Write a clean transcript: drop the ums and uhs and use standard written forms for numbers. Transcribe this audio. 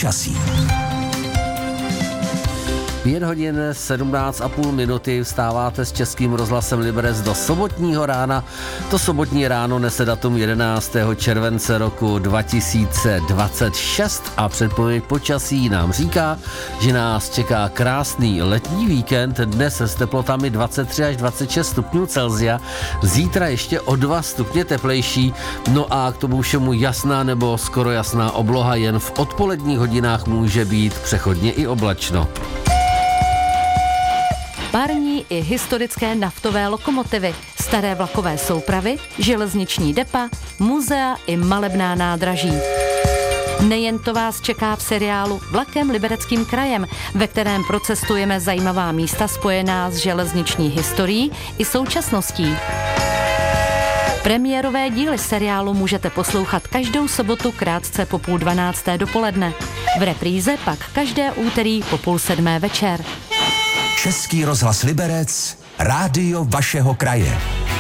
počasí. 5 hodin 17,5 minuty vstáváte s Českým rozhlasem Liberec do sobotního rána. To sobotní ráno nese datum 11. července roku 2026 a předpověď počasí nám říká, že nás čeká krásný letní víkend, dnes s teplotami 23 až 26 stupňů Celsia, zítra ještě o 2 stupně teplejší, no a k tomu všemu jasná nebo skoro jasná obloha, jen v odpoledních hodinách může být přechodně i oblačno. Parní i historické naftové lokomotivy, staré vlakové soupravy, železniční depa, muzea i malebná nádraží. Nejen to vás čeká v seriálu Vlakem Libereckým krajem, ve kterém procestujeme zajímavá místa spojená s železniční historií i současností. Premiérové díly seriálu můžete poslouchat každou sobotu krátce po 11:30 dopoledne. V repríze pak každé úterý po 6:30 večer. Český rozhlas Liberec, rádio vašeho kraje.